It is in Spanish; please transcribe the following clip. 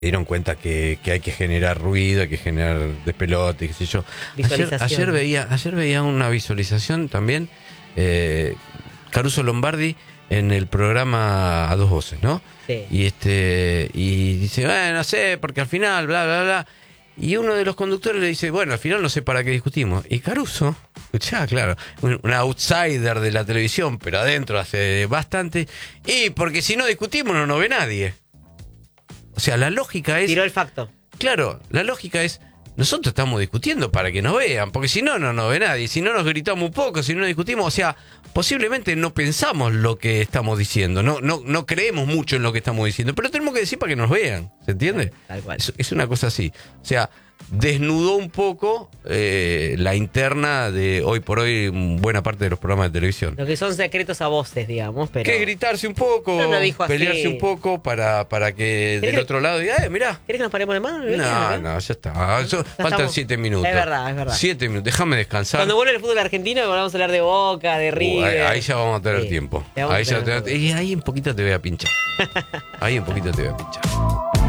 dieron cuenta que hay que generar ruido, hay que generar despelote, qué sé yo. Ayer veía una visualización también, Caruso Lombardi en el programa A Dos Voces, ¿no? Sí. Y dice, no sé, porque al final, bla, bla, bla. Y uno de los conductores le dice, bueno, al final no sé para qué discutimos. Y Caruso, escuchá, claro, un outsider de la televisión, pero adentro hace bastante. Y porque si no discutimos no nos ve nadie. O sea, la lógica es... Tiró el facto. Claro, la lógica es, nosotros estamos discutiendo para que nos vean, porque si no, no nos ve nadie. Si no nos gritamos un poco, si no discutimos, o sea, posiblemente no pensamos lo que estamos diciendo, no creemos mucho en lo que estamos diciendo, pero tenemos que decir para que nos vean, ¿se entiende? Tal cual. Es una cosa así. O sea, desnudó un poco la interna de hoy por hoy buena parte de los programas de televisión. Lo que son secretos a voces, digamos, pero... Que gritarse un poco, No lo dijo así. pelearse un poco para que del otro lado diga, mirá. ¿Querés que nos paremos de mano? No, ya está. Faltan estamos... 7 minutos. Es verdad. 7 minutos, déjame descansar. Cuando vuelve el fútbol argentino, vamos a hablar de Boca, de River. Ahí ya vamos a tener tiempo. Y ahí un poquito te voy a pinchar.